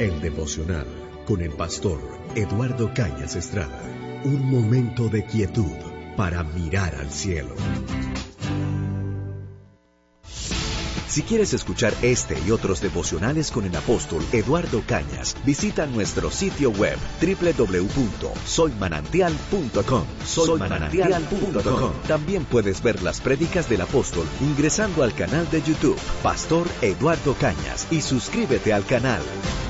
El devocional con el pastor Eduardo Cañas Estrada. Un momento de quietud para mirar al cielo. Si quieres escuchar este y otros devocionales con el apóstol Eduardo Cañas, visita nuestro sitio web www.soymanantial.com. Soymanantial.com. También puedes ver las prédicas del apóstol ingresando al canal de YouTube Pastor Eduardo Cañas y suscríbete al canal.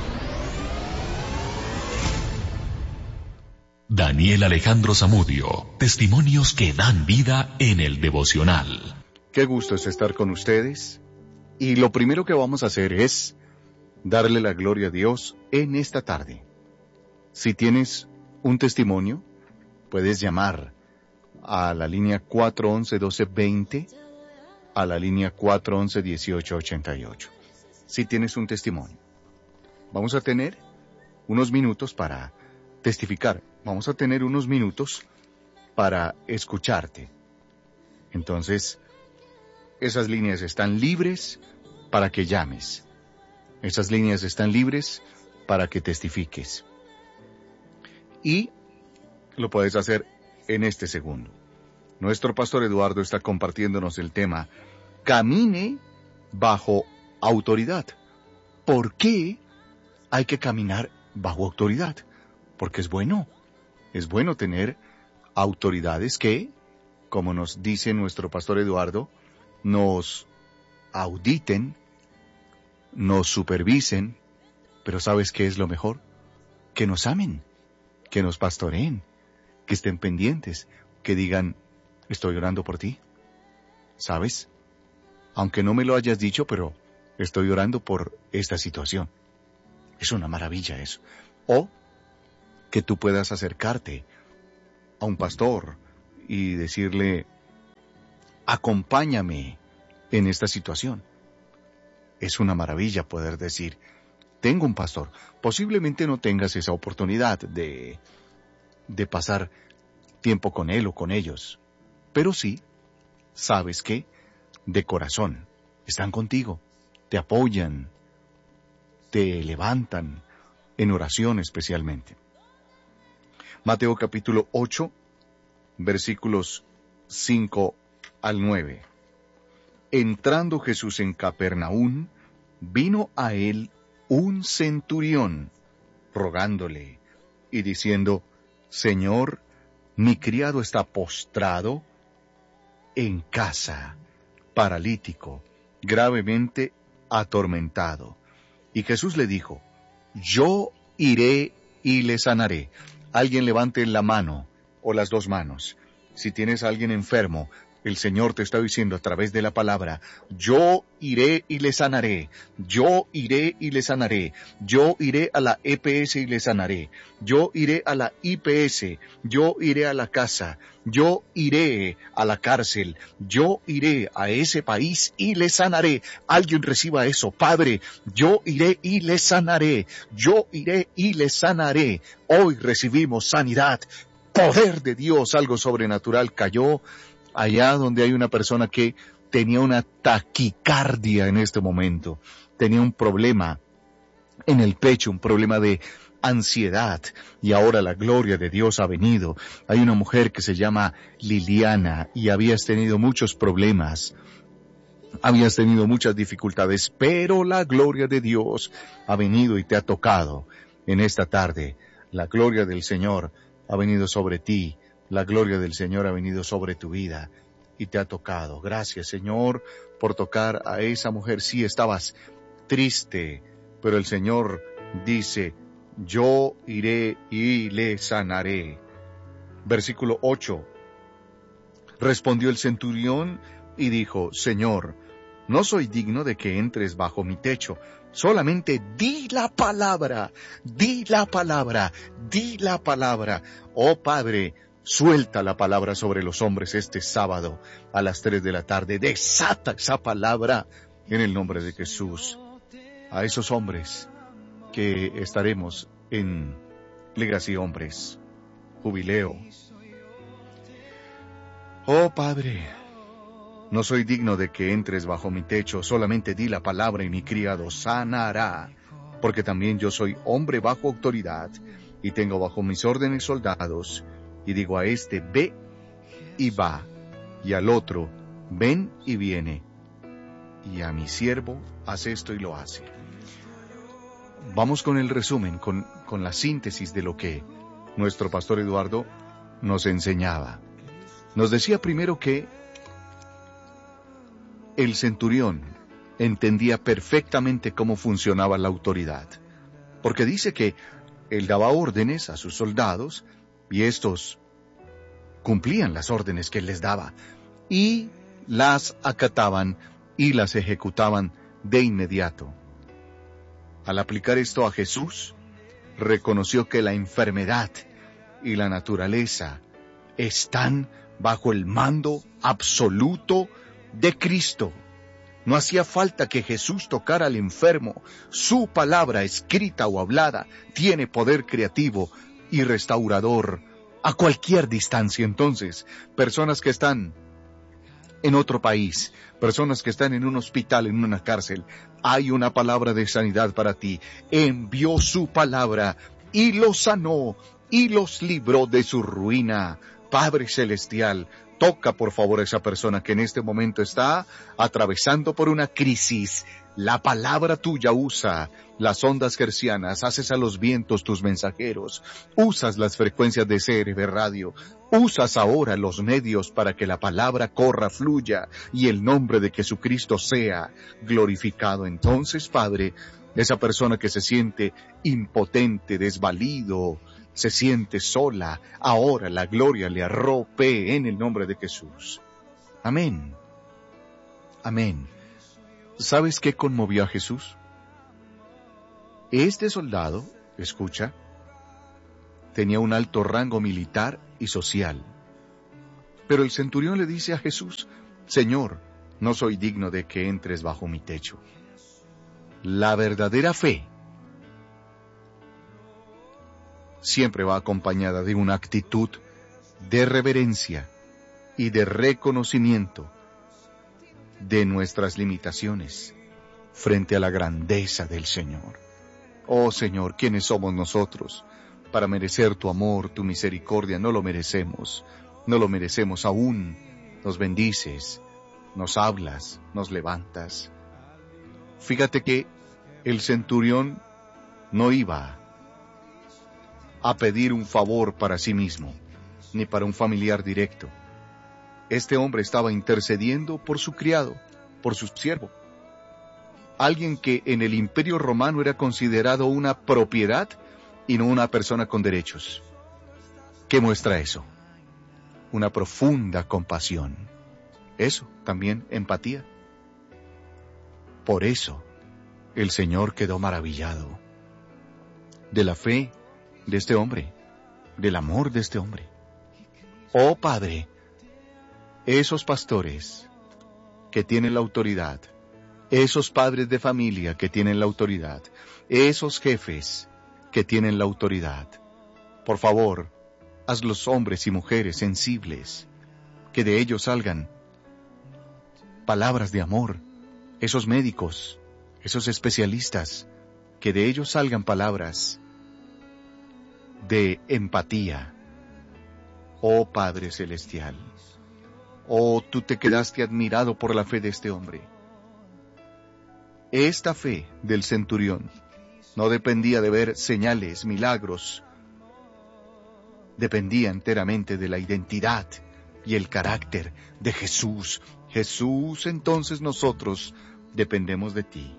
Daniel Alejandro Zamudio, testimonios que dan vida en el devocional. Qué gusto es estar con ustedes. Y lo primero que vamos a hacer es darle la gloria a Dios en esta tarde. Si tienes un testimonio, puedes llamar a la línea 411-1220, a la línea 411-1888. Si tienes un testimonio. Vamos a tener unos minutos para testificar. Vamos a tener unos minutos para escucharte. Entonces, esas líneas están libres para que llames. Esas líneas están libres para que testifiques. Y lo puedes hacer en este segundo. Nuestro pastor Eduardo está compartiéndonos el tema Camine bajo autoridad. ¿Por qué hay que caminar bajo autoridad? Porque es bueno tener autoridades que, como nos dice nuestro pastor Eduardo, nos auditen, nos supervisen, pero ¿sabes qué es lo mejor? Que nos amen, que nos pastoreen, que estén pendientes, que digan, estoy orando por ti. ¿Sabes? Aunque no me lo hayas dicho, pero estoy orando por esta situación. Es una maravilla eso. O que tú puedas acercarte a un pastor y decirle, acompáñame en esta situación. Es una maravilla poder decir, tengo un pastor. Posiblemente no tengas esa oportunidad de pasar tiempo con él o con ellos, pero sí, sabes que de corazón están contigo, te apoyan, te levantan en oración especialmente. Mateo capítulo 8, versículos 5 al 9. Entrando Jesús en Capernaum, vino a él un centurión, rogándole y diciendo, Señor, mi criado está postrado en casa, paralítico, gravemente atormentado. Y Jesús le dijo, yo iré y le sanaré. Alguien levante la mano o las dos manos. Si tienes a alguien enfermo, el Señor te está diciendo a través de la palabra, yo iré y le sanaré, yo iré y le sanaré, yo iré a la EPS y le sanaré, yo iré a la IPS, yo iré a la casa, yo iré a la cárcel, yo iré a ese país y le sanaré. Alguien reciba eso, Padre, yo iré y le sanaré, yo iré y le sanaré. Hoy recibimos sanidad, poder de Dios, algo sobrenatural cayó allá donde hay una persona que tenía una taquicardia en este momento, tenía un problema en el pecho, un problema de ansiedad, y ahora la gloria de Dios ha venido. Hay una mujer que se llama Liliana y habías tenido muchos problemas, habías tenido muchas dificultades, pero la gloria de Dios ha venido y te ha tocado en esta tarde. La gloria del Señor ha venido sobre ti. La gloria del Señor ha venido sobre tu vida y te ha tocado. Gracias, Señor, por tocar a esa mujer. Sí, estabas triste, pero el Señor dice, yo iré y le sanaré. Versículo 8. Respondió el centurión y dijo, Señor, no soy digno de que entres bajo mi techo. Solamente di la palabra, di la palabra, di la palabra. Oh Padre, suelta la palabra sobre los hombres este sábado a las 3 de la tarde. Desata esa palabra en el nombre de Jesús. A esos hombres que estaremos en Legacy Hombres, Jubileo. Oh Padre, no soy digno de que entres bajo mi techo, solamente di la palabra y mi criado sanará. porque también yo soy hombre bajo autoridad, y tengo bajo mis órdenes soldados, y digo a este, ve y va, y al otro, ven y viene, y a mi siervo, haz esto y lo hace. Vamos con el resumen, con la síntesis de lo que nuestro pastor Eduardo nos enseñaba. Nos decía primero que el centurión entendía perfectamente cómo funcionaba la autoridad, porque dice que él daba órdenes a sus soldados y estos cumplían las órdenes que él les daba y las acataban y las ejecutaban de inmediato. Al aplicar esto a Jesús, reconoció que la enfermedad y la naturaleza están bajo el mando absoluto de Cristo. No hacía falta que Jesús tocara al enfermo. Su palabra, escrita o hablada, tiene poder creativo y restaurador a cualquier distancia. Entonces, personas que están en otro país, personas que están en un hospital, en una cárcel, hay una palabra de sanidad para ti. Envió su palabra y los sanó y los libró de su ruina. Padre Celestial, toca por favor a esa persona que en este momento está atravesando por una crisis. La palabra tuya usa las ondas hercianas, haces a los vientos tus mensajeros, usas las frecuencias de CRB Radio, usas ahora los medios para que la palabra corra, fluya y el nombre de Jesucristo sea glorificado. Entonces, Padre, esa persona que se siente impotente, desvalido, se siente sola, ahora la gloria le arrope en el nombre de Jesús. Amén. Amén. ¿Sabes qué conmovió a Jesús? Este soldado, escucha, tenía un alto rango militar y social. Pero el centurión le dice a Jesús, Señor, no soy digno de que entres bajo mi techo. La verdadera fe siempre va acompañada de una actitud de reverencia y de reconocimiento de nuestras limitaciones frente a la grandeza del Señor. Oh Señor, ¿quiénes somos nosotros para merecer tu amor, tu misericordia? No lo merecemos, no lo merecemos aún. Nos bendices, nos hablas, nos levantas. Fíjate que el centurión no iba a pedir un favor para sí mismo, ni para un familiar directo. Este hombre estaba intercediendo por su criado, por su siervo. Alguien que en el Imperio Romano era considerado una propiedad y no una persona con derechos. ¿Qué muestra eso? Una profunda compasión. Eso, también empatía. Por eso, el Señor quedó maravillado de la fe de este hombre, del amor de este hombre. Oh Padre, esos pastores que tienen la autoridad, esos padres de familia que tienen la autoridad, esos jefes que tienen la autoridad, por favor, hazlos hombres y mujeres sensibles, que de ellos salgan palabras de amor, esos médicos, esos especialistas, que de ellos salgan palabras de empatía. Oh Padre Celestial, oh, tú te quedaste admirado por la fe de este hombre. Esta fe del centurión no dependía de ver señales, milagros, dependía enteramente de la identidad y el carácter de Jesús. Jesús, entonces nosotros dependemos de ti,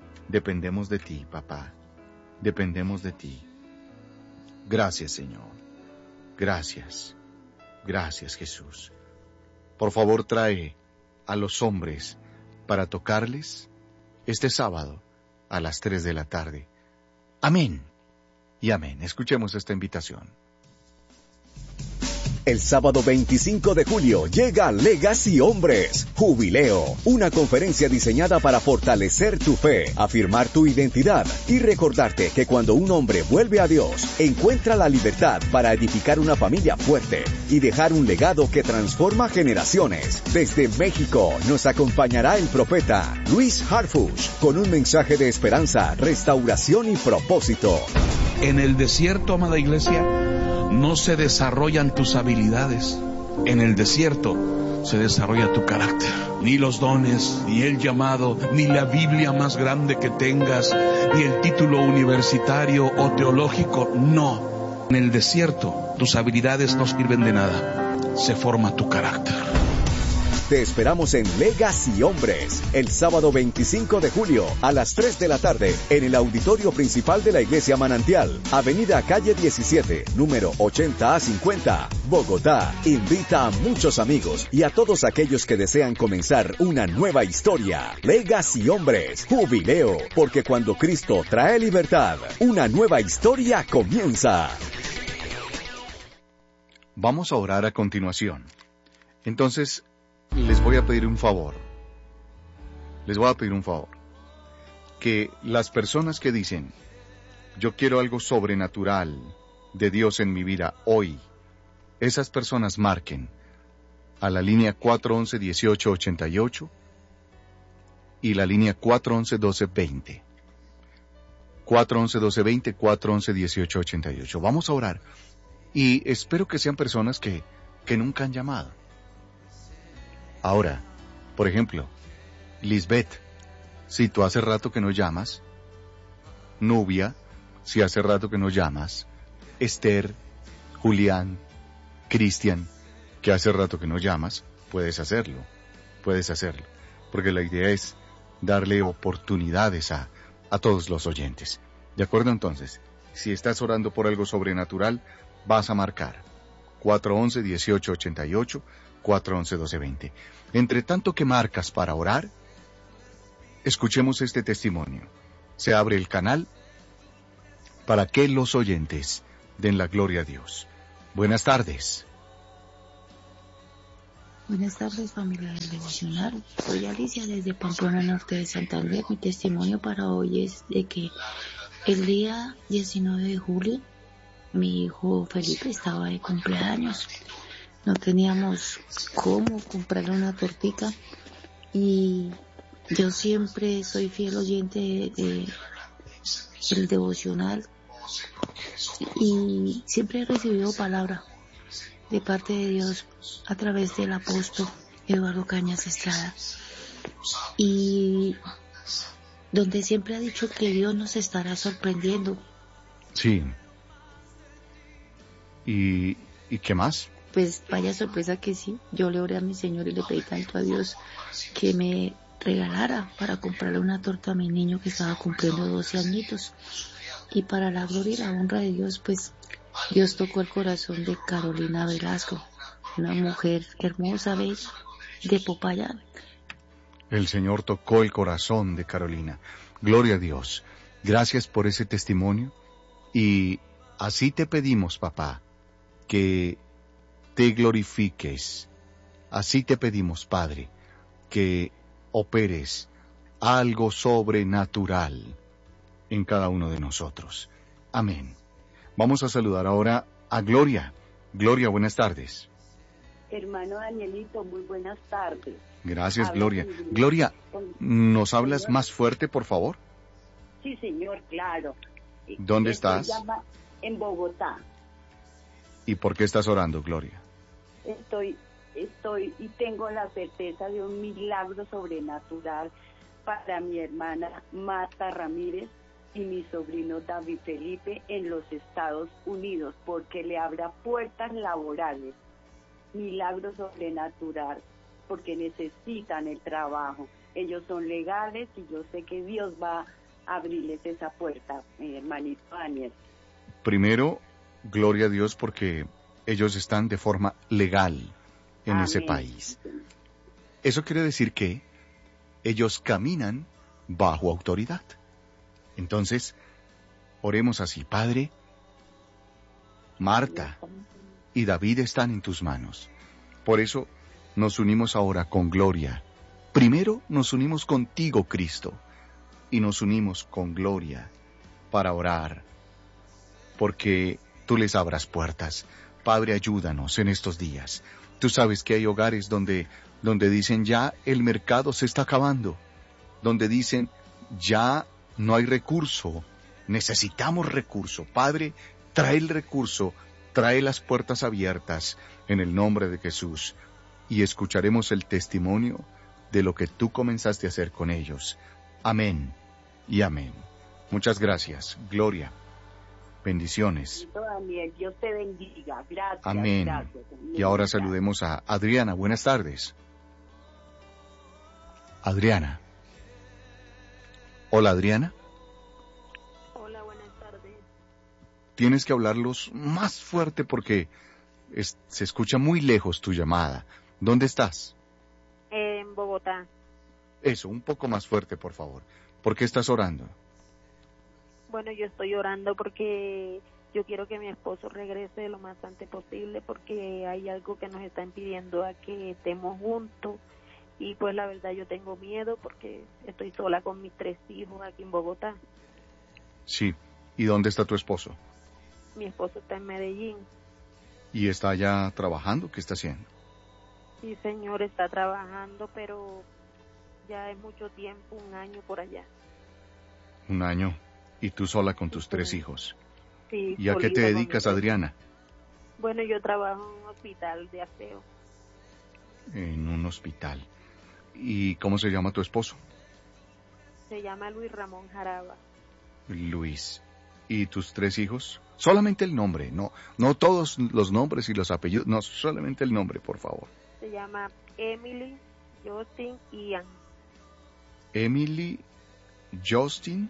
papá, dependemos de ti. Gracias, Señor, gracias Jesús. Por favor, trae a los hombres para tocarles este sábado a las 3 de la tarde. Amén y amén. Escuchemos esta invitación. El sábado 25 de julio llega Legacy Hombres, Jubileo, una conferencia diseñada para fortalecer tu fe, afirmar tu identidad y recordarte que cuando un hombre vuelve a Dios, encuentra la libertad para edificar una familia fuerte y dejar un legado que transforma generaciones. Desde México nos acompañará el profeta Luis Harfush con un mensaje de esperanza, restauración y propósito. En el desierto, amada iglesia, no se desarrollan tus habilidades. En el desierto se desarrolla tu carácter. Ni los dones, ni el llamado, ni la Biblia más grande que tengas, ni el título universitario o teológico, no. En el desierto tus habilidades no sirven de nada. Se forma tu carácter. Te esperamos en Legacy Hombres, el sábado 25 de julio a las 3 de la tarde en el auditorio principal de la Iglesia Manantial, Avenida Calle 17, número 80A50, Bogotá. Invita a muchos amigos y a todos aquellos que desean comenzar una nueva historia. Legacy Hombres, Jubileo, porque cuando Cristo trae libertad, una nueva historia comienza. Vamos a orar a continuación. Entonces, les voy a pedir un favor. Que las personas que dicen, yo quiero algo sobrenatural de Dios en mi vida hoy, esas personas marquen a la línea 411-1888 y la línea 411-1220. 411-1220, 411-1888. Vamos a orar. Y espero que sean personas que nunca han llamado. Ahora, por ejemplo, Lisbeth, si tú hace rato que no llamas, Nubia, si hace rato que no llamas, Esther, Julián, Cristian, que hace rato que no llamas, puedes hacerlo, porque la idea es darle oportunidades a todos los oyentes. ¿De acuerdo? Entonces, si estás orando por algo sobrenatural, vas a marcar 411-1888, 411-1220. Entre tanto que marcas para orar, escuchemos este testimonio. Se abre el canal para que los oyentes den la gloria a Dios. Buenas tardes. Buenas tardes, familia del devocional. Soy Alicia desde Pamplona, norte de Santander. Mi testimonio para hoy es de que el día 19 de julio mi hijo Felipe estaba de cumpleaños. No teníamos cómo comprarle una tortica y yo siempre soy fiel oyente del devocional y siempre he recibido palabra de parte de Dios a través del apóstol Eduardo Cañas Estrada, y donde siempre ha dicho que Dios nos estará sorprendiendo. Sí. ¿Y qué más? Pues vaya sorpresa que sí. Yo le oré a mi Señor y le pedí tanto a Dios que me regalara para comprarle una torta a mi niño que estaba cumpliendo 12 añitos. Y para la gloria y la honra de Dios, pues Dios tocó el corazón de Carolina Velasco, una mujer hermosa, bella, de Popayán. El Señor tocó el corazón de Carolina. Gloria a Dios. Gracias por ese testimonio. Y así te pedimos, papá, que te glorifiques. Así te pedimos, Padre, que operes algo sobrenatural en cada uno de nosotros. Amén. Vamos a saludar ahora a Gloria. Gloria, buenas tardes. Hermano Danielito, muy buenas tardes. Gracias, Gloria. Gloria, ¿nos hablas más fuerte, por favor? Sí, señor, claro. ¿Dónde estás? En Bogotá. ¿Y por qué estás orando, Gloria? Estoy y tengo la certeza de un milagro sobrenatural para mi hermana Marta Ramírez y mi sobrino David Felipe en los Estados Unidos, porque le abra puertas laborales. Milagro sobrenatural, porque necesitan el trabajo. Ellos son legales y yo sé que Dios va a abrirles esa puerta, mi hermanito Daniel. Primero, gloria a Dios porque ellos están de forma legal en Amén. Ese país. Eso quiere decir que ellos caminan bajo autoridad. Entonces, oremos así. Padre, Marta y David están en tus manos. Por eso nos unimos ahora con Gloria. Primero nos unimos contigo, Cristo, y nos unimos con Gloria para orar, porque tú les abras puertas. Padre, ayúdanos en estos días. Tú sabes que hay hogares donde dicen ya el mercado se está acabando, donde dicen ya no hay recurso, necesitamos recurso. Padre, trae el recurso, trae las puertas abiertas en el nombre de Jesús, y escucharemos el testimonio de lo que tú comenzaste a hacer con ellos. Amén y amén. Muchas gracias, Gloria. Bendiciones. Daniel, Dios te bendiga. Gracias. Amén. Gracias. Y ahora saludemos a Adriana. Buenas tardes. Adriana. Hola, Adriana. Hola, buenas tardes. Tienes que hablarlos más fuerte porque se escucha muy lejos tu llamada. ¿Dónde estás? En Bogotá. Eso, un poco más fuerte, por favor. ¿Por qué estás orando? Bueno, yo estoy orando porque yo quiero que mi esposo regrese lo más antes posible, porque hay algo que nos está impidiendo a que estemos juntos, y pues la verdad yo tengo miedo porque estoy sola con mis 3 hijos aquí en Bogotá. Sí. ¿Y dónde está tu esposo? Mi esposo está en Medellín. ¿Y está allá trabajando? ¿Qué está haciendo? Sí, señor, está trabajando, pero ya es mucho tiempo, 1 año por allá. 1 año. ¿Y tú sola con tus 3 hijos? Sí. ¿Y a qué te dedicas, Adriana? Bueno, yo trabajo en un hospital de aseo. En un hospital. ¿Y cómo se llama tu esposo? Se llama Luis Ramón Jaraba. Luis. ¿Y tus 3 hijos? Solamente el nombre, no todos los nombres y los apellidos, no, solamente el nombre, por favor. Se llama Emily, Justin, Ian. Emily, Justin,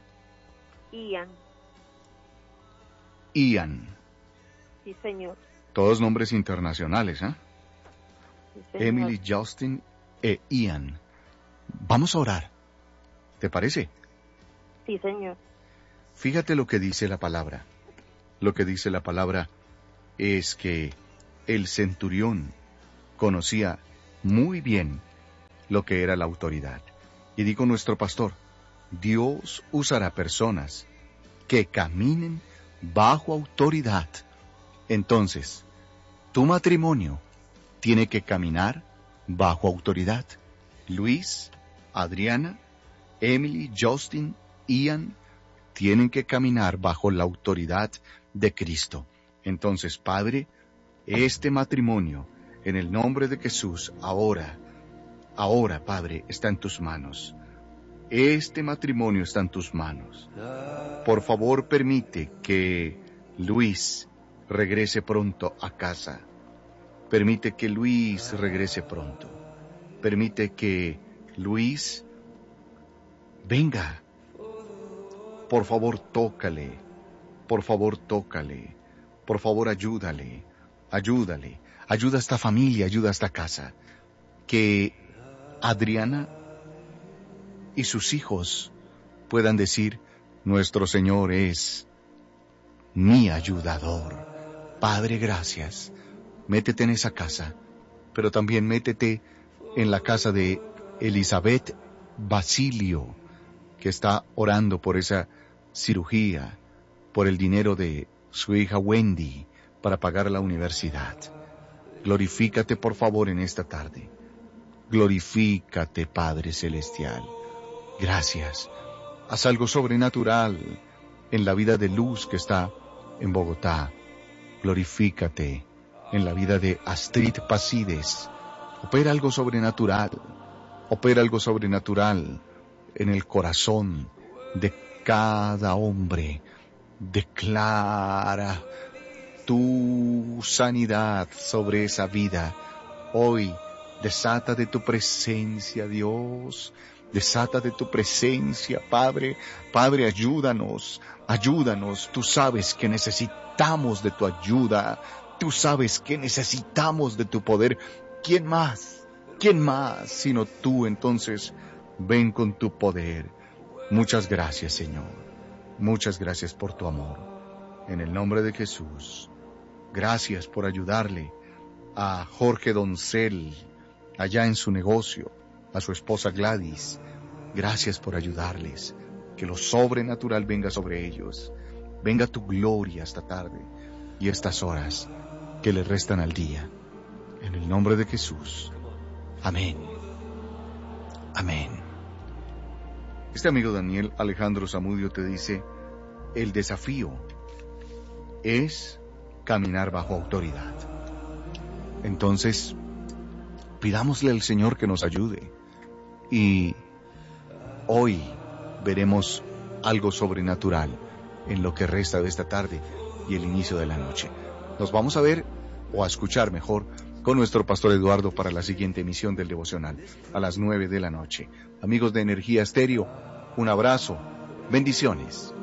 Ian. Sí, señor. Todos nombres internacionales, ¿eh? Sí, señor. Emily, Justin e Ian. Vamos a orar. ¿Te parece? Sí, señor. Fíjate lo que dice la palabra. Lo que dice la palabra es que el centurión conocía muy bien lo que era la autoridad. Y dijo nuestro pastor, Dios usará personas que caminen bajo autoridad. Entonces, tu matrimonio tiene que caminar bajo autoridad. Luis, Adriana, Emily, Justin, Ian, tienen que caminar bajo la autoridad de Cristo. Entonces, Padre, este matrimonio, en el nombre de Jesús, ahora, Padre, está en tus manos. Este matrimonio está en tus manos. Por favor, permite que Luis regrese pronto a casa. Permite que Luis regrese pronto. Permite que Luis venga. Por favor, tócale. Por favor, tócale. Por favor, ayúdale. Ayúdale. Ayuda a esta familia, ayuda a esta casa. Que Adriana y sus hijos puedan decir, nuestro Señor es mi ayudador. Padre, gracias. Métete en esa casa, pero también métete en la casa de Elizabeth Basilio, que está orando por esa cirugía, por el dinero de su hija Wendy para pagar la universidad. Glorifícate, por favor, en esta tarde. Glorifícate, Padre Celestial. Gracias. Haz algo sobrenatural en la vida de Luz que está en Bogotá. Glorifícate en la vida de Astrid Pasides. Opera algo sobrenatural. Opera algo sobrenatural en el corazón de cada hombre. Declara tu sanidad sobre esa vida. Hoy desata de tu presencia, Dios. Desata de tu presencia, Padre. Padre, ayúdanos, ayúdanos. Tú sabes que necesitamos de tu ayuda. Tú sabes que necesitamos de tu poder. ¿Quién más? ¿Quién más sino tú? Entonces, ven con tu poder. Muchas gracias, Señor. Muchas gracias por tu amor. En el nombre de Jesús. Gracias por ayudarle a Jorge Doncel, allá en su negocio, a su esposa Gladys. Gracias por ayudarles. Que lo sobrenatural venga sobre ellos. Venga tu gloria esta tarde y estas horas que le restan al día. En el nombre de Jesús. Amén. Amén. Este amigo Daniel Alejandro Zamudio te dice, el desafío es caminar bajo autoridad. Entonces, pidámosle al Señor que nos ayude. Y hoy veremos algo sobrenatural en lo que resta de esta tarde y el inicio de la noche. Nos vamos a ver, o a escuchar mejor, con nuestro pastor Eduardo para la siguiente emisión del devocional, a las 9 de la noche. Amigos de Energía Estéreo, un abrazo, bendiciones.